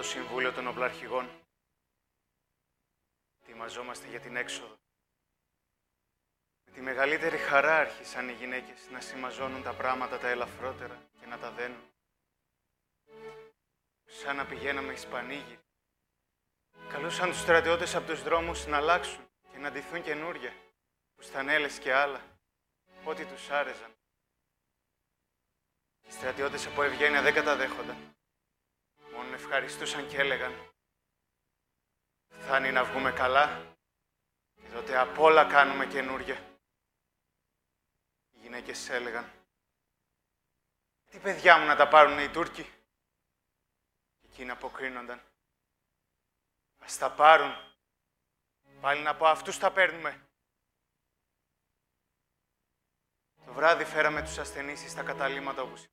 το Συμβούλιο των Οπλαρχηγών. Ετοιμαζόμαστε για την έξοδο. Με τη μεγαλύτερη χαρά άρχισαν οι γυναίκες να συμμαζώνουν τα πράγματα τα ελαφρότερα και να τα δένουν. Σαν να πηγαίναμε εις πανήγυρη. Καλούσαν τους στρατιώτες από τους δρόμους να αλλάξουν και να ντυθούν καινούρια, φουστανέλες και άλλα, ό,τι τους άρεζαν. Οι στρατιώτες από ευγένεια δεν καταδέχονταν. Μόνο ευχαριστούσαν και έλεγαν «Φτάνει να βγούμε καλά και τότε απ' όλα κάνουμε καινούρια». Οι γυναίκες έλεγαν «Τι παιδιά μου να τα πάρουν οι Τούρκοι». Και εκείνοι αποκρίνονταν «Ας τα πάρουν, πάλι από αυτούς τα παίρνουμε». Το βράδυ φέραμε τους ασθενείς στα καταλύματα όπου